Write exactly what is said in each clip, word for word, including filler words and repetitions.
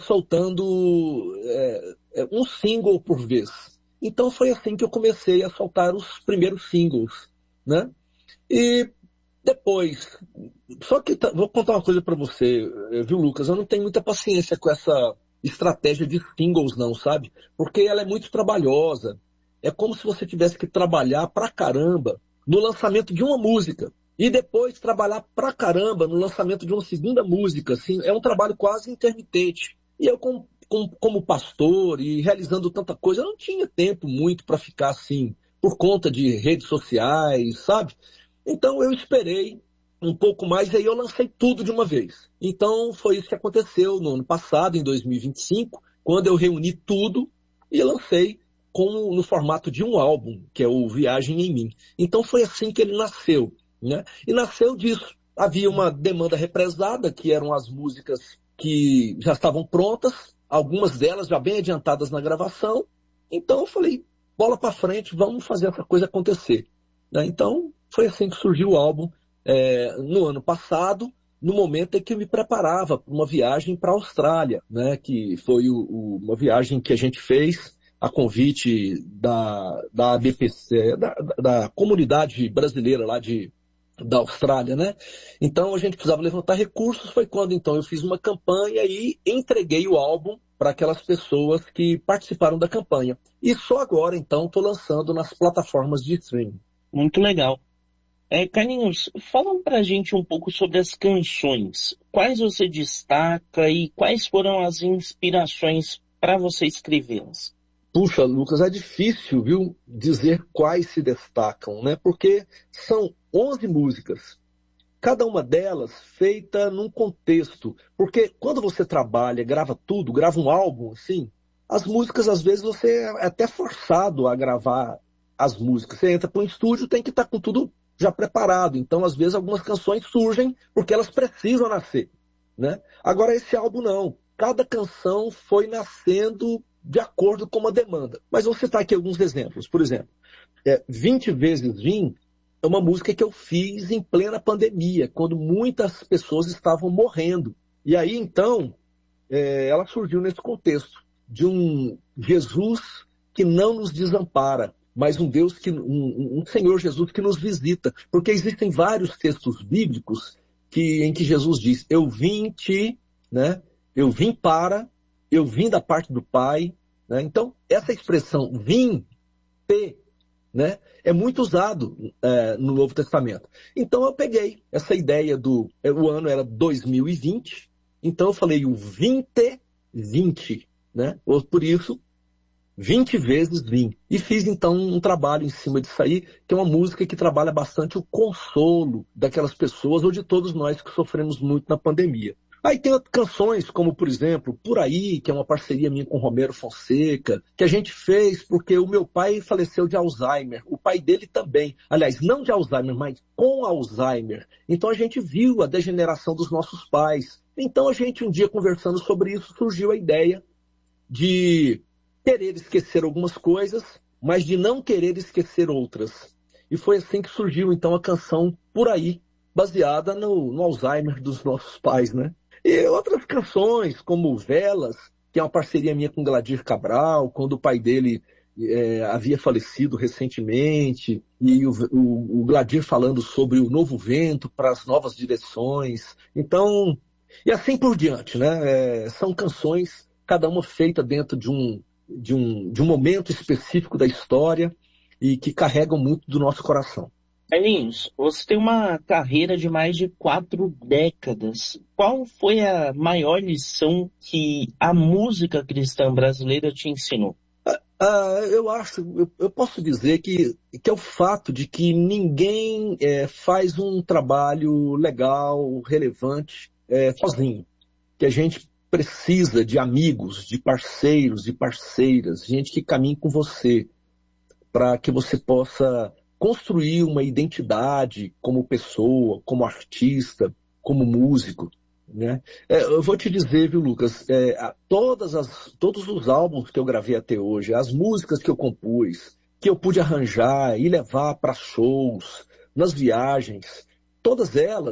soltando é, é, um single por vez. Então foi assim que eu comecei a soltar os primeiros singles, né? E depois, só que tá, vou contar uma coisa para você, viu, Lucas? Eu não tenho muita paciência com essa estratégia de singles, não, sabe? Porque ela é muito trabalhosa. É como se você tivesse que trabalhar pra caramba no lançamento de uma música e depois trabalhar pra caramba no lançamento de uma segunda música. Assim, é um trabalho quase intermitente. E eu, como, como, como pastor e realizando tanta coisa, eu não tinha tempo muito para ficar assim, por conta de redes sociais, sabe? Então eu esperei um pouco mais e aí eu lancei tudo de uma vez. Então foi isso que aconteceu no ano passado, em dois mil e vinte e cinco, quando eu reuni tudo e lancei com, no formato de um álbum, que é o Viagem em Mim. Então foi assim que ele nasceu, né? E nasceu disso. Havia uma demanda represada, que eram as músicas que já estavam prontas, algumas delas já bem adiantadas na gravação. Então eu falei, bola para frente, vamos fazer essa coisa acontecer, né? Então foi assim que surgiu o álbum, é, no ano passado, no momento em que eu me preparava para uma viagem para a Austrália, né? Que foi o, o, uma viagem que a gente fez a convite da, da A B P C, da, da comunidade brasileira lá de, da Austrália, né? Então a gente precisava levantar recursos, foi quando então eu fiz uma campanha e entreguei o álbum para aquelas pessoas que participaram da campanha. E só agora, então, estou lançando nas plataformas de streaming. Muito legal. É, Carlinhos, fala pra gente um pouco sobre as canções. Quais você destaca e quais foram as inspirações para você escrevê-las? Puxa, Lucas, é difícil, viu, dizer quais se destacam, né? Porque são onze músicas, cada uma delas feita num contexto. Porque quando você trabalha, grava tudo, grava um álbum, assim, as músicas, às vezes, você é até forçado a gravar as músicas. Você entra para um estúdio, tem que estar com tudo já preparado. Então, às vezes, algumas canções surgem porque elas precisam nascer, né? Agora, esse álbum não. Cada canção foi nascendo de acordo com uma demanda. Mas vou citar aqui alguns exemplos. Por exemplo, é, vinte vezes Vim é uma música que eu fiz em plena pandemia, quando muitas pessoas estavam morrendo. E aí, então, é, ela surgiu nesse contexto de um Jesus que não nos desampara, mas um Deus que, um, um Senhor Jesus que nos visita. Porque existem vários textos bíblicos que, em que Jesus diz, eu vim te, né? Eu vim para, eu vim da parte do Pai, né? Então, essa expressão vim te, né, é muito usado é, no Novo Testamento. Então eu peguei essa ideia do... O ano era dois mil e vinte, então eu falei o vinte vinte, né? Ou por isso, vinte vezes vim. E fiz então um trabalho em cima disso aí, que é uma música que trabalha bastante o consolo daquelas pessoas ou de todos nós que sofremos muito na pandemia. Aí tem outras canções, como, por exemplo, Por Aí, que é uma parceria minha com o Romero Fonseca, que a gente fez porque o meu pai faleceu de Alzheimer, o pai dele também. Aliás, não de Alzheimer, mas com Alzheimer. Então a gente viu a degeneração dos nossos pais. Então a gente, um dia conversando sobre isso, surgiu a ideia de querer esquecer algumas coisas, mas de não querer esquecer outras. E foi assim que surgiu, então, a canção Por Aí, baseada no, no Alzheimer dos nossos pais, né? E outras canções, como Velas, que é uma parceria minha com Gladir Cabral, quando o pai dele é, havia falecido recentemente, e o, o, o Gladir falando sobre o novo vento para as novas direções. Então, e assim por diante, né? É, são canções, cada uma feita dentro de um, de, um, de um momento específico da história e que carregam muito do nosso coração. Carlinhos, você tem uma carreira de mais de quatro décadas. Qual foi a maior lição que a música cristã brasileira te ensinou? Ah, eu acho, eu, eu posso dizer que, que é o fato de que ninguém é, faz um trabalho legal, relevante, é, sozinho. Que a gente precisa de amigos, de parceiros, de parceiras, gente que caminhe com você, para que você possa construir uma identidade como pessoa, como artista, como músico, né? É, eu vou te dizer, viu, Lucas, é, todas as, todos os álbuns que eu gravei até hoje, as músicas que eu compus, que eu pude arranjar e levar para shows, nas viagens, todas elas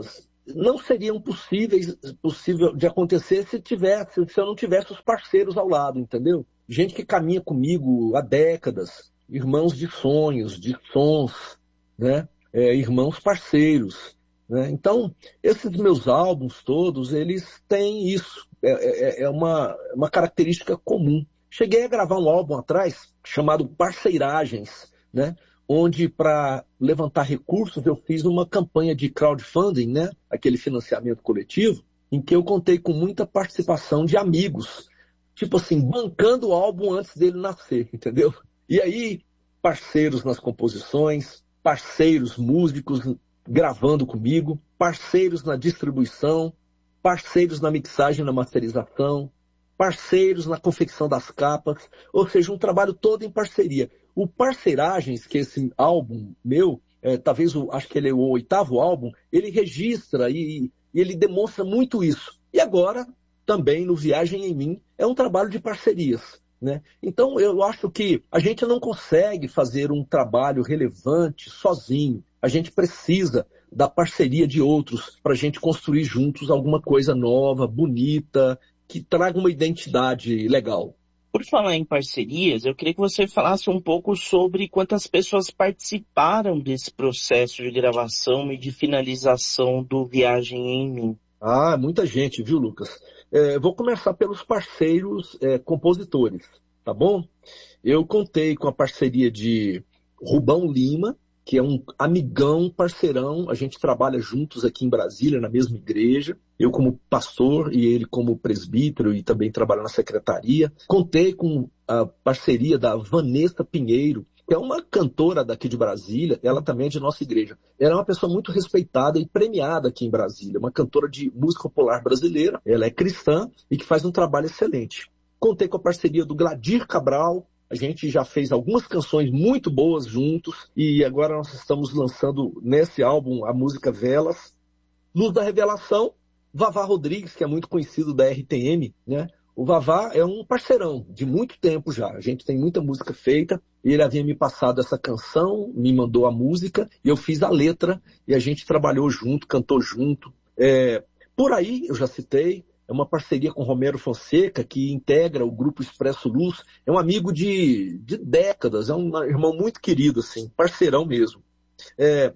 não seriam possíveis possível de acontecer se tivesse, se eu não tivesse os parceiros ao lado, entendeu? Gente que caminha comigo há décadas, irmãos de sonhos, de sons, né? É, irmãos parceiros, né? Então, esses meus álbuns todos, eles têm isso, é, é, é uma, uma característica comum. Cheguei a gravar um álbum atrás chamado Parceiragens, né? Onde, para levantar recursos, eu fiz uma campanha de crowdfunding, né? Aquele financiamento coletivo, em que eu contei com muita participação de amigos, tipo assim, bancando o álbum antes dele nascer, entendeu? E aí, parceiros nas composições, parceiros músicos gravando comigo, parceiros na distribuição, parceiros na mixagem e na masterização, parceiros na confecção das capas, ou seja, um trabalho todo em parceria. O Parceiragens, que é esse álbum meu, é, talvez, o, acho que ele é o oitavo álbum, ele registra e, e ele demonstra muito isso. E agora, também no Viagem em Mim, é um trabalho de parcerias, né? Então, eu acho que a gente não consegue fazer um trabalho relevante sozinho. A gente precisa da parceria de outros para a gente construir juntos alguma coisa nova, bonita, que traga uma identidade legal. Por falar em parcerias, eu queria que você falasse um pouco sobre quantas pessoas participaram desse processo de gravação e de finalização do Viagem em Mim. Ah, muita gente, viu, Lucas? É, vou começar pelos parceiros é, compositores, tá bom? Eu contei com a parceria de Rubão Lima, que é um amigão, parceirão. A gente trabalha juntos aqui em Brasília, na mesma igreja. Eu como pastor e ele como presbítero e também trabalho na secretaria. Contei com a parceria da Vanessa Pinheiro, que é uma cantora daqui de Brasília, ela também é de nossa igreja. Ela é uma pessoa muito respeitada e premiada aqui em Brasília, uma cantora de música popular brasileira, ela é cristã e que faz um trabalho excelente. Contei com a parceria do Gladir Cabral. A gente já fez algumas canções muito boas juntos e agora nós estamos lançando nesse álbum a música Velas. Luz da Revelação, Vavá Rodrigues, que é muito conhecido da R T M, né? O Vavá é um parceirão de muito tempo já. A gente tem muita música feita. Ele havia me passado essa canção, me mandou a música e eu fiz a letra e a gente trabalhou junto, cantou junto. É, por aí, eu já citei, é uma parceria com Romero Fonseca, que integra o Grupo Expresso Luz. É um amigo de, de décadas, é um irmão muito querido, assim, parceirão mesmo. É,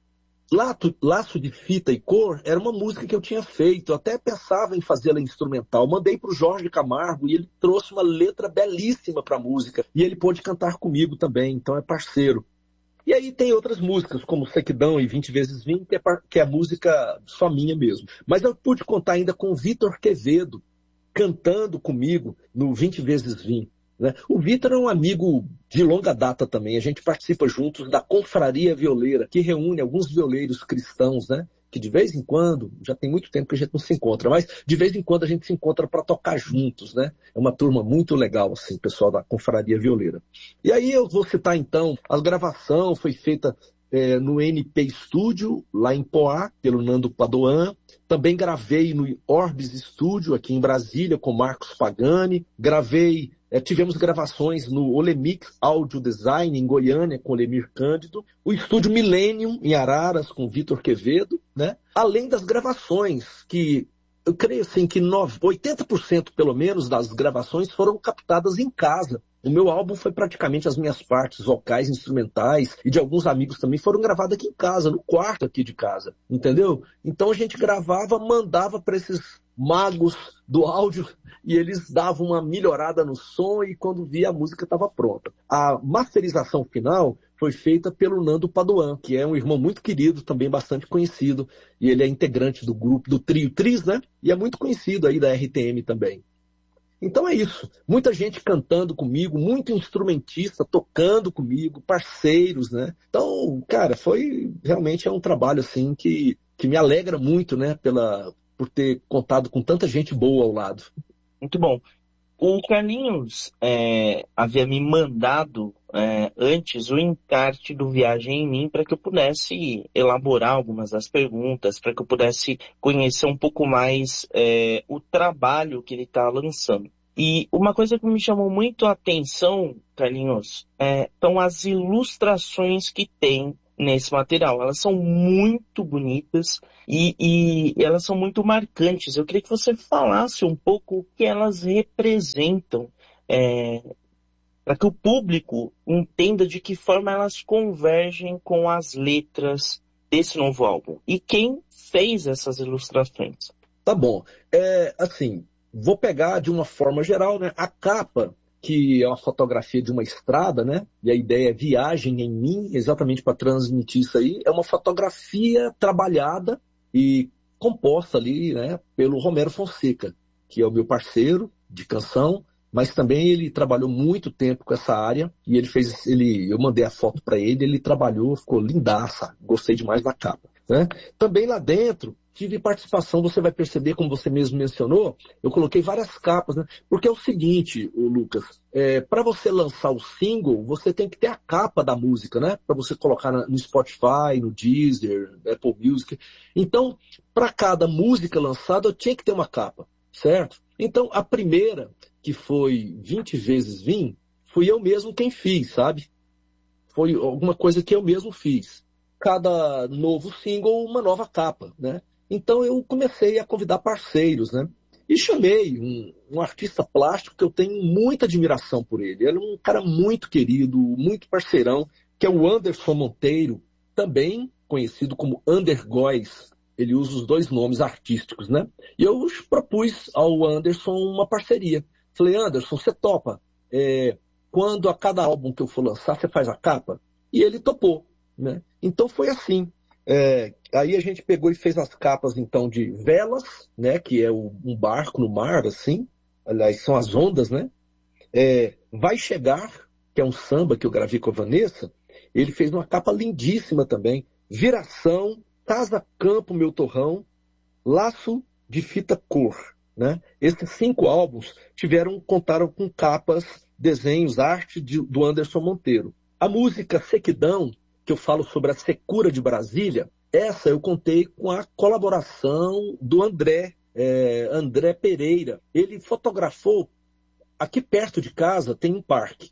Lato, Laço de Fita e Cor era uma música que eu tinha feito, eu até pensava em fazê-la instrumental. Mandei para o Jorge Camargo e ele trouxe uma letra belíssima para a música. E ele pôde cantar comigo também, então é parceiro. E aí tem outras músicas, como Sequidão e vinte vezes vinte, que é, que é a música só minha mesmo. Mas eu pude contar ainda com o Vitor Quevedo, cantando comigo no vinte vezes vinte. Né? O Vitor é um amigo de longa data também. A gente participa juntos da Confraria Violeira, que reúne alguns violeiros cristãos, né? Que de vez em quando, já tem muito tempo que a gente não se encontra, mas de vez em quando a gente se encontra para tocar juntos, né? É uma turma muito legal, assim, pessoal da Confraria Violeira. E aí eu vou citar, então, a gravação foi feita é, no N P Studio, lá em Poá, pelo Nando Padoan. Também gravei no Orbis Studio, aqui em Brasília, com Marcos Pagani. Gravei... É, tivemos gravações no Olemix Audio Design, em Goiânia, com Lemir Cândido. O estúdio Millennium, em Araras, com Vitor Quevedo, né? Além das gravações, que eu creio assim, que oitenta por cento pelo menos das gravações foram captadas em casa. O meu álbum foi praticamente as minhas partes vocais, instrumentais e de alguns amigos também foram gravadas aqui em casa, no quarto aqui de casa, entendeu? Então a gente gravava, mandava para esses magos do áudio e eles davam uma melhorada no som e quando via a música estava pronta. A masterização final foi feita pelo Nando Padoan, que é um irmão muito querido, também bastante conhecido, e ele é integrante do grupo, do trio Tris, né? E é muito conhecido aí da R T M também. Então é isso, muita gente cantando comigo, muito instrumentista tocando comigo, parceiros, né? Então, cara, foi realmente é um trabalho assim que, que me alegra muito, né? Pela, por ter contado com tanta gente boa ao lado. Muito bom. O Carlinhos é, havia me mandado é, antes o encarte do Viagem em Mim para que eu pudesse elaborar algumas das perguntas, para que eu pudesse conhecer um pouco mais é, o trabalho que ele está lançando. E uma coisa que me chamou muito a atenção, Carlinhos, é, são as ilustrações que tem nesse material. Elas são muito bonitas e, e elas são muito marcantes. Eu queria que você falasse um pouco o que elas representam, é, para que o público entenda de que forma elas convergem com as letras desse novo álbum. E quem fez essas ilustrações? Tá bom. É, assim, vou pegar de uma forma geral, né? A capa, que é uma fotografia de uma estrada, né? E a ideia é viagem em mim, exatamente para transmitir isso aí. É uma fotografia trabalhada e composta ali, né? Pelo Romero Fonseca, que é o meu parceiro de canção, mas também ele trabalhou muito tempo com essa área e ele fez, ele, eu mandei a foto para ele, ele trabalhou, ficou lindaça, gostei demais da capa, né? Também lá dentro tive participação, você vai perceber, como você mesmo mencionou, eu coloquei várias capas, né? Porque é o seguinte, o Lucas, é, para você lançar o single, você tem que ter a capa da música, né? Para você colocar na, no Spotify, no Deezer, Apple Music. Então, para cada música lançada, eu tinha que ter uma capa, certo? Então, a primeira, que foi vinte vezes Vim, fui eu mesmo quem fiz, sabe? Foi alguma coisa que eu mesmo fiz. Cada novo single, uma nova capa, né? Então eu comecei a convidar parceiros, né? E chamei um, um artista plástico que eu tenho muita admiração por ele. Ele é um cara muito querido, muito parceirão, que é o Anderson Monteiro, também conhecido como Ander Góes. Ele usa os dois nomes artísticos, né? E eu propus ao Anderson uma parceria. Falei, Anderson, você topa? É, quando a cada álbum que eu for lançar, você faz a capa? E ele topou, né? Então foi assim. É, aí a gente pegou e fez as capas, então, de Velas, né? Que é o, um barco no mar, assim. Aliás, são as ondas, né? É, Vai Chegar, que é um samba que eu gravei com a Vanessa. Ele fez uma capa lindíssima também. Viração, Casa Campo, Meu Torrão, Laço de Fita Cor, né? Esses cinco álbuns tiveram, contaram com capas, desenhos, arte de, do Anderson Monteiro. A música Sequidão, que eu falo sobre a secura de Brasília, essa eu contei com a colaboração do André, é, André Pereira. Ele fotografou, aqui perto de casa tem um parque.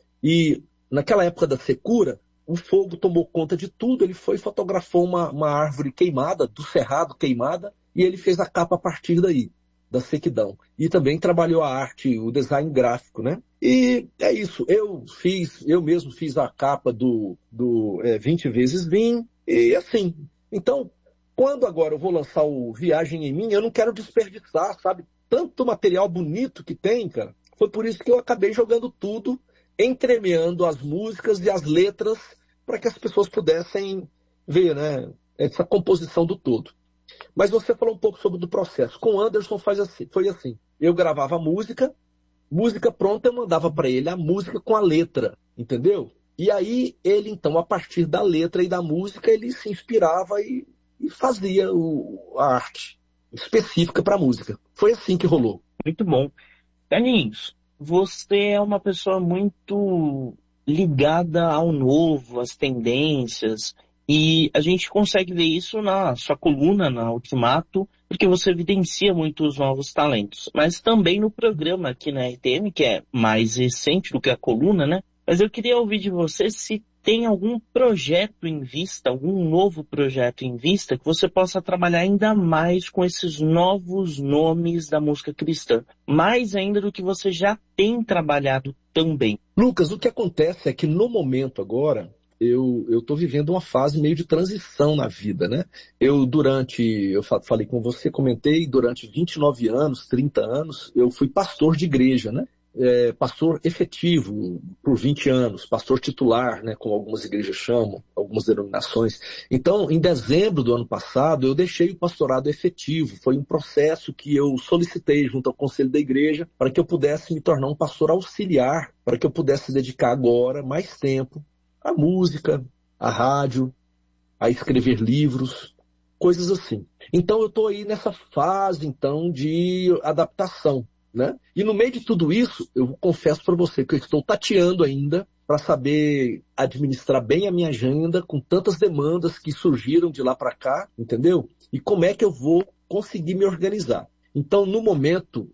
E naquela época da secura, o fogo tomou conta de tudo, ele foi e fotografou uma, uma árvore queimada, do cerrado queimada, e ele fez a capa a partir daí, da sequidão. E também trabalhou a arte, o design gráfico, né? E é isso, eu fiz, eu mesmo fiz a capa do, do é, vinte vezes Vim, e assim. Então, quando agora eu vou lançar o Viagem em Mim, eu não quero desperdiçar, sabe? Tanto material bonito que tem, cara. Foi por isso que eu acabei jogando tudo, entremeando as músicas e as letras para que as pessoas pudessem ver, né, essa composição do todo. Mas você falou um pouco sobre o processo. Com o Anderson faz assim, foi assim. Eu gravava a música, música pronta, eu mandava para ele a música com a letra, entendeu? E aí ele, então, a partir da letra e da música, ele se inspirava e, e fazia o, a arte específica para a música. Foi assim que rolou. Muito bom. Carlinhos, você é uma pessoa muito ligada ao novo, às tendências, e a gente consegue ver isso na sua coluna, na Ultimato, porque você evidencia muito os novos talentos. Mas também no programa aqui na R T M, que é mais recente do que a coluna, né? Mas eu queria ouvir de você se tem algum projeto em vista, algum novo projeto em vista, que você possa trabalhar ainda mais com esses novos nomes da música cristã, mais ainda do que você já tem trabalhado também. Lucas, o que acontece é que no momento agora, eu estou vivendo uma fase meio de transição na vida, né? Eu durante, eu falei com você, comentei, durante vinte e nove anos, trinta anos, eu fui pastor de igreja, né? É, pastor efetivo por vinte anos, pastor titular, né, como algumas igrejas chamam, algumas denominações. Então, em dezembro do ano passado, eu deixei o pastorado efetivo. Foi um processo que eu solicitei junto ao conselho da igreja para que eu pudesse me tornar um pastor auxiliar, para que eu pudesse dedicar agora mais tempo à música, à rádio, a escrever livros, coisas assim. Então, eu estou aí nessa fase, então, de adaptação. Né? E no meio de tudo isso, eu confesso para você que eu estou tateando ainda para saber administrar bem a minha agenda com tantas demandas que surgiram de lá para cá, entendeu? E como é que eu vou conseguir me organizar. Então, no momento,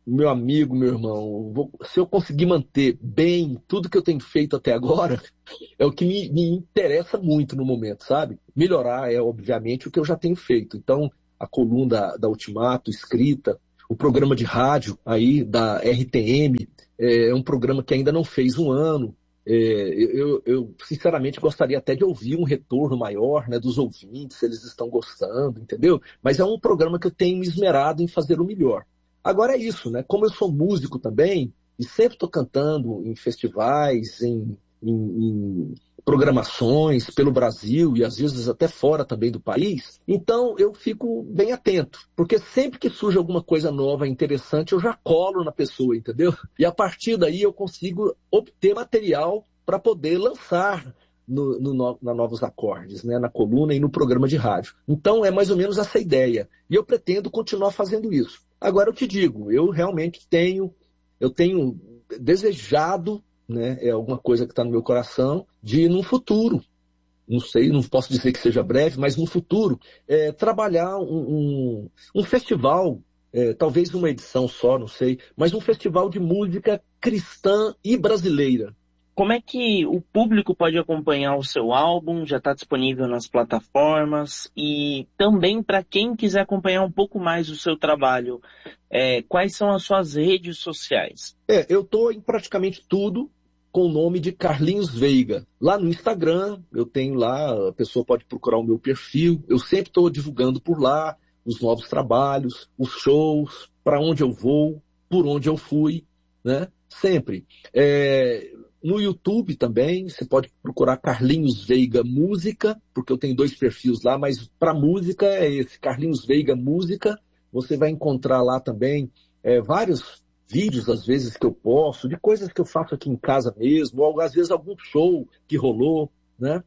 meu amigo, meu irmão, vou, se eu conseguir manter bem tudo que eu tenho feito até agora, é o que me, me interessa muito no momento, sabe? Melhorar é, obviamente, o que eu já tenho feito. Então, a coluna da, da Ultimato, escrita, o programa de rádio aí da R T M, é, é um programa que ainda não fez um ano. É, eu, eu, sinceramente, gostaria até de ouvir um retorno maior, né, dos ouvintes, se eles estão gostando, entendeu? Mas é um programa que eu tenho me esmerado em fazer o melhor. Agora é isso, né? Como eu sou músico também, e sempre estou cantando em festivais, em, em, em programações pelo Brasil e às vezes até fora também do país, então eu fico bem atento, porque sempre que surge alguma coisa nova, interessante, eu já colo na pessoa, entendeu? E a partir daí eu consigo obter material para poder lançar no, no, na Novos Acordes, né? Na coluna e no programa de rádio. Então é mais ou menos essa ideia. E eu pretendo continuar fazendo isso. Agora eu te digo, eu realmente tenho, eu tenho desejado, né, é alguma coisa que está no meu coração, de no futuro, não sei, não posso dizer que seja breve, mas no futuro, é, trabalhar um, um, um festival, é, talvez uma edição só, não sei, mas um festival de música cristã e brasileira. Como é que o público pode acompanhar o seu álbum? Já está disponível nas plataformas. E também para quem quiser acompanhar um pouco mais o seu trabalho, é, quais são as suas redes sociais? É, eu estou em praticamente tudo com o nome de Carlinhos Veiga. Lá no Instagram, eu tenho lá, a pessoa pode procurar o meu perfil. Eu sempre estou divulgando por lá os novos trabalhos, os shows, para onde eu vou, por onde eu fui, né? Sempre. É... No YouTube também, você pode procurar Carlinhos Veiga Música, porque eu tenho dois perfis lá, mas para música é esse, Carlinhos Veiga Música. Você vai encontrar lá também é, vários vídeos, às vezes, que eu posto, de coisas que eu faço aqui em casa mesmo, ou às vezes algum show que rolou, né?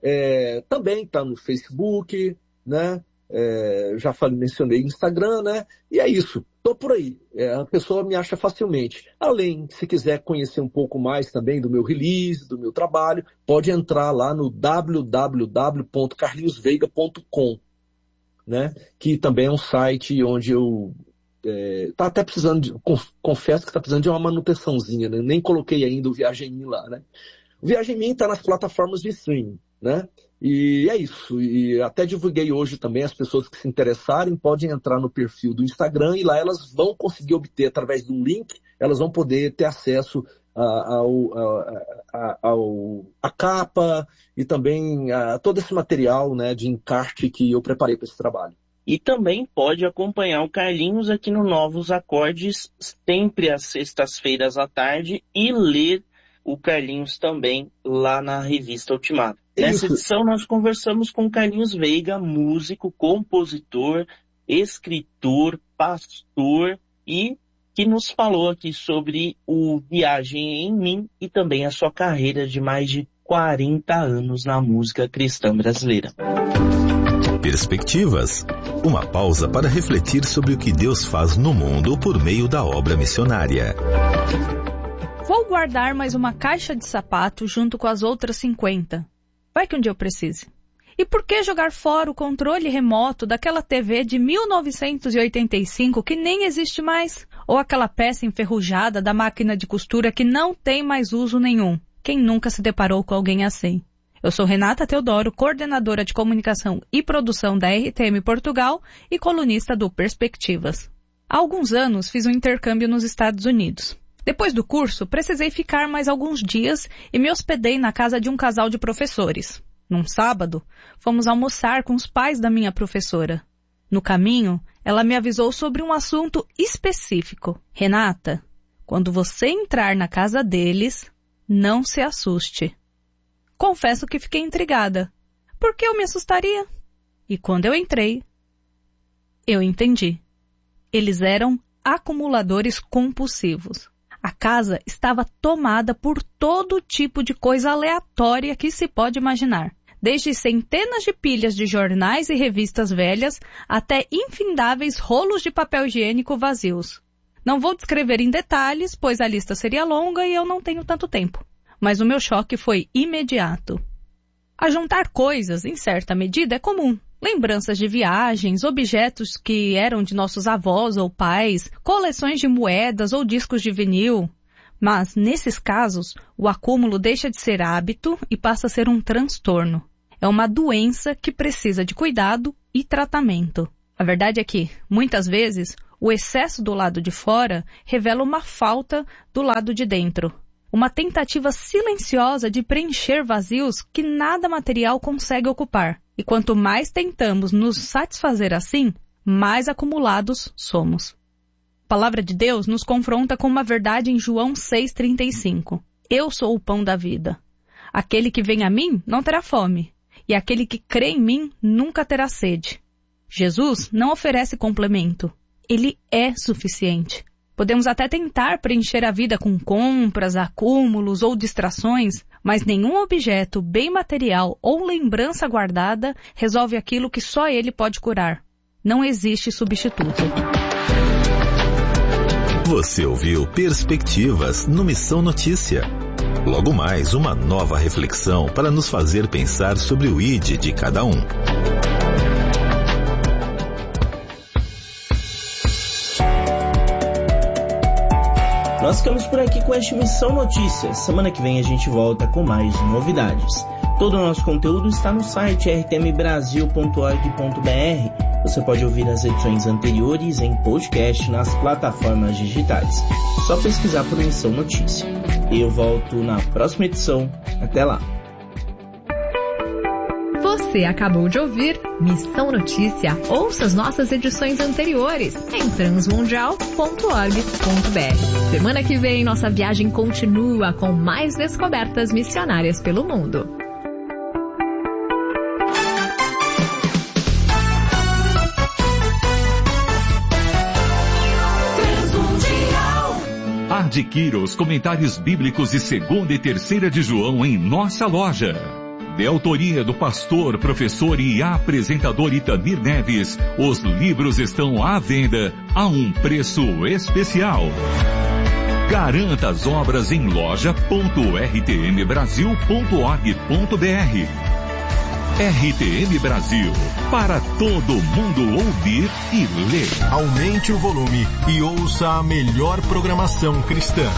É, também está no Facebook, né? É, já falei, mencionei Instagram, né? E é isso. Estou por aí. É, a pessoa me acha facilmente. Além, se quiser conhecer um pouco mais também do meu release, do meu trabalho, pode entrar lá no w w w ponto carlinhos veiga ponto com, né? Que também é um site onde eu é, tá até precisando de, confesso que está precisando de uma manutençãozinha, né? Nem coloquei ainda o Viagem em Mim lá, né? O Viagem em Mim está nas plataformas de streaming, né? E é isso. E até divulguei hoje também, as pessoas que se interessarem podem entrar no perfil do Instagram e lá elas vão conseguir obter, através de um link, elas vão poder ter acesso a, ao, a, a, ao, a capa e também a todo esse material, né, de encarte que eu preparei para esse trabalho. E também pode acompanhar o Carlinhos aqui no Novos Acordes, sempre às sextas-feiras à tarde, e ler o Carlinhos também lá na revista Ultimato. Nessa edição nós conversamos com Carlinhos Veiga, músico, compositor, escritor, pastor e que nos falou aqui sobre o Viagem em Mim e também a sua carreira de mais de quarenta anos na música cristã brasileira. Perspectivas. Uma pausa para refletir sobre o que Deus faz no mundo por meio da obra missionária. Vou guardar mais uma caixa de sapato junto com as outras cinquenta. Vai que um dia eu precise. E por que jogar fora o controle remoto daquela T V de mil novecentos e oitenta e cinco que nem existe mais? Ou aquela peça enferrujada da máquina de costura que não tem mais uso nenhum? Quem nunca se deparou com alguém assim? Eu sou Renata Teodoro, coordenadora de comunicação e produção da R T M Portugal e colunista do Perspectivas. Há alguns anos fiz um intercâmbio nos Estados Unidos. Depois do curso, precisei ficar mais alguns dias e me hospedei na casa de um casal de professores. Num sábado, fomos almoçar com os pais da minha professora. No caminho, ela me avisou sobre um assunto específico. Renata, quando você entrar na casa deles, não se assuste. Confesso que fiquei intrigada. Por que eu me assustaria? E quando eu entrei, eu entendi. Eles eram acumuladores compulsivos. A casa estava tomada por todo tipo de coisa aleatória que se pode imaginar. Desde centenas de pilhas de jornais e revistas velhas até infindáveis rolos de papel higiênico vazios. Não vou descrever em detalhes, pois a lista seria longa e eu não tenho tanto tempo. Mas o meu choque foi imediato. Ajuntar coisas, em certa medida, é comum. lembranças de viagens, objetos que eram de nossos avós ou pais, coleções de moedas ou discos de vinil. Mas, nesses casos, o acúmulo deixa de ser hábito e passa a ser um transtorno. É uma doença que precisa de cuidado e tratamento. A verdade é que, muitas vezes, o excesso do lado de fora revela uma falta do lado de dentro. Uma tentativa silenciosa de preencher vazios que nada material consegue ocupar. E quanto mais tentamos nos satisfazer assim, mais acumulados somos. A palavra de Deus nos confronta com uma verdade em João seis, trinta e cinco. Eu sou o pão da vida. Aquele que vem a mim não terá fome, e aquele que crê em mim nunca terá sede. Jesus não oferece complemento. Ele é suficiente. Podemos até tentar preencher a vida com compras, acúmulos ou distrações, mas nenhum objeto, bem material ou lembrança guardada resolve aquilo que só ele pode curar. Não existe substituto. Você ouviu Perspectivas no Missão Notícia. Logo mais, uma nova reflexão para nos fazer pensar sobre o I D de cada um. Nós ficamos por aqui com esta Missão Notícias. Semana que vem a gente volta com mais novidades. Todo o nosso conteúdo está no site r t m brasil ponto org ponto b r. Você pode ouvir as edições anteriores em podcast nas plataformas digitais. Só pesquisar por Missão Notícia. Eu volto na próxima edição. Até lá. Você acabou de ouvir Missão Notícia. Ouça as nossas edições anteriores em transmundial ponto org ponto b r. Semana que vem, nossa viagem continua com mais descobertas missionárias pelo mundo. Adquira os comentários bíblicos de segunda e terceira de João em nossa loja. De autoria do pastor, professor e apresentador Itamir Neves, os livros estão à venda a um preço especial. Garanta as obras em loja ponto r t m brasil ponto org ponto b r. R T M Brasil, para todo mundo ouvir e ler. Aumente o volume e ouça a melhor programação cristã.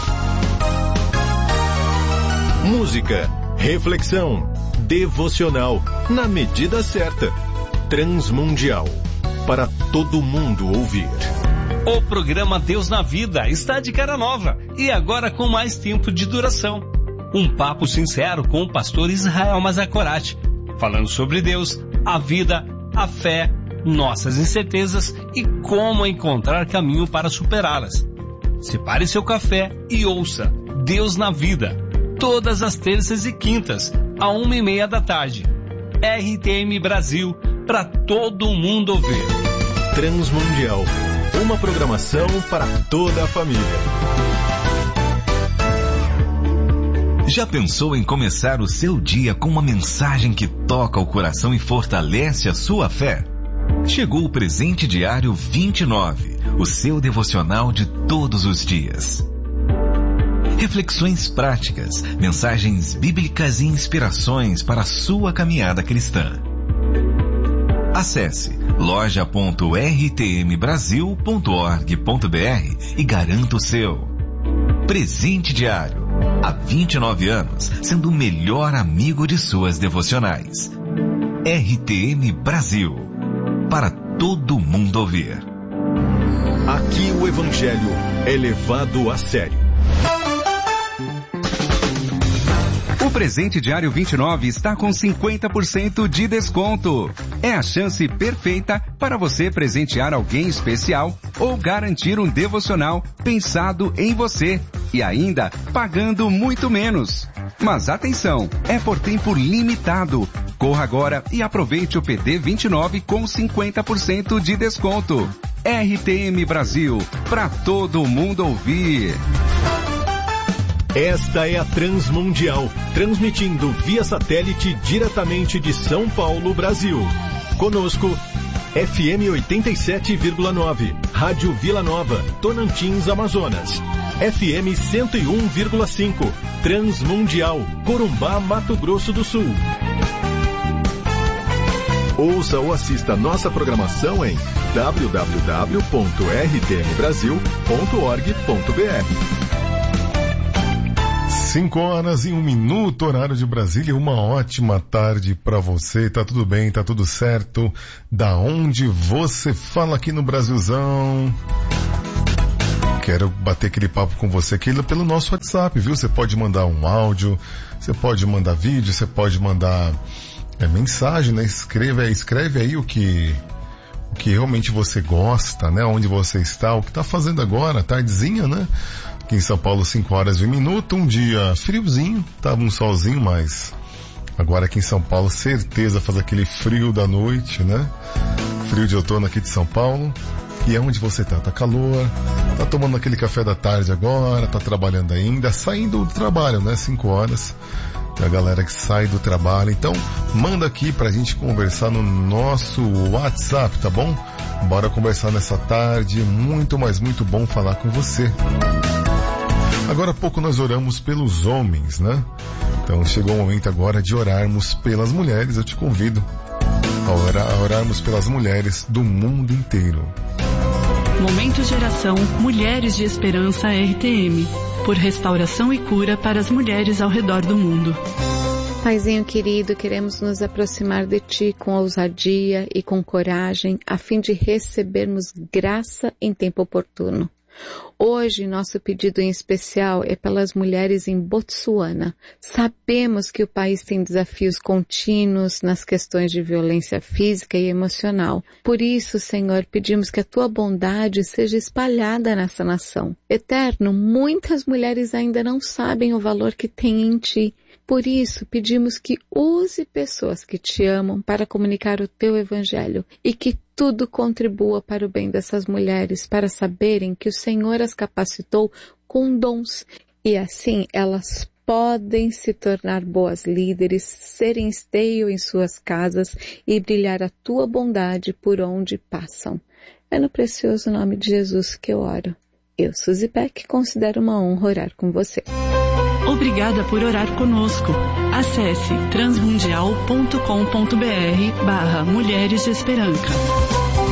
Música, reflexão, devocional, na medida certa. Transmundial, para todo mundo ouvir. O programa Deus na Vida está de cara nova e agora com mais tempo de duração. Um papo sincero com o pastor Israel Mazakorati, falando sobre Deus, a vida, a fé, nossas incertezas e como encontrar caminho para superá-las. Separe seu café e ouça Deus na Vida, todas as terças e quintas, a uma e meia da tarde. R T M Brasil, para todo mundo ouvir. Transmundial, uma programação para toda a família. Já pensou em começar o seu dia com uma mensagem que toca o coração e fortalece a sua fé? Chegou o Presente Diário vinte e nove, o seu devocional de todos os dias. Reflexões práticas, mensagens bíblicas e inspirações para a sua caminhada cristã. Acesse loja ponto r t m brasil ponto org ponto b r e garanta o seu. Presente Diário. Há vinte e nove anos, sendo o melhor amigo de suas devocionais. R T M Brasil, para todo mundo ouvir. Aqui o Evangelho é levado a sério. O Presente Diário vinte e nove está com cinquenta por cento de desconto. É a chance perfeita para você presentear alguém especial ou garantir um devocional pensado em você e ainda pagando muito menos. Mas atenção, é por tempo limitado. Corra agora e aproveite o P D vinte e nove com cinquenta por cento de desconto. R T M Brasil, para todo mundo ouvir. Esta é a Transmundial, transmitindo via satélite diretamente de São Paulo, Brasil. Conosco, F M oitenta e sete vírgula nove, Rádio Vila Nova, Tonantins, Amazonas. F M cento e um vírgula cinco, Transmundial, Corumbá, Mato Grosso do Sul. Ouça ou assista nossa programação em w w w ponto r t m brasil ponto org ponto b r. Cinco horas e um minuto, horário de Brasília. Uma ótima tarde para você. Tá tudo bem? Tá tudo certo? Da onde você fala aqui no Brasilzão? Quero bater aquele papo com você aqui pelo nosso WhatsApp, viu? Você pode mandar um áudio, você pode mandar vídeo, você pode mandar é, mensagem, né? Escreve, escreve aí o que, o que realmente você gosta, né? Onde você está, o que tá fazendo agora, tardezinha, né? Aqui em São Paulo, cinco horas e um minuto, um dia friozinho, tava um solzinho, mas agora aqui em São Paulo, certeza faz aquele frio da noite, né? Frio de outono aqui de São Paulo. E é onde você tá? Tá calor, tá tomando aquele café da tarde agora, tá trabalhando ainda, saindo do trabalho, né? Cinco horas. Tem a galera que sai do trabalho. Então, manda aqui pra gente conversar no nosso WhatsApp, tá bom? Bora conversar nessa tarde. Muito, mas muito bom falar com você. Agora há pouco nós oramos pelos homens, né? Então chegou o momento agora de orarmos pelas mulheres. Eu te convido a, orar, a orarmos pelas mulheres do mundo inteiro. Momento Geração Mulheres de Esperança R T M, por restauração e cura para as mulheres ao redor do mundo. Paizinho querido, queremos nos aproximar de Ti com ousadia e com coragem, a fim de recebermos graça em tempo oportuno. Hoje, nosso pedido em especial é pelas mulheres em Botsuana. Sabemos que o país tem desafios contínuos nas questões de violência física e emocional. Por isso, Senhor, pedimos que a Tua bondade seja espalhada nessa nação. Eterno, muitas mulheres ainda não sabem o valor que têm em Ti. Por isso, pedimos que use pessoas que Te amam para comunicar o Teu Evangelho e que tudo contribua para o bem dessas mulheres, para saberem que o Senhor as capacitou com dons e assim elas podem se tornar boas líderes, serem esteio em suas casas e brilhar a Tua bondade por onde passam. É no precioso nome de Jesus que eu oro. Eu, Suzy Peck, considero uma honra orar com você. Obrigada por orar conosco. Acesse transmundial ponto com ponto b r barra Mulheres de Esperança.